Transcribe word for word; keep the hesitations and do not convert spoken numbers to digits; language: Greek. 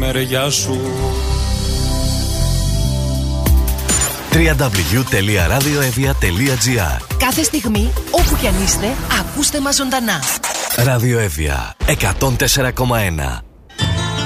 μεριά σου. double-u double-u double-u τελεία ραδιοevia τελεία gr. Κάθε στιγμή, όπου κι αν είστε, ακούστε μας ζωντανά. Ραδιοevia εκατόν τέσσερα κόμμα ένα.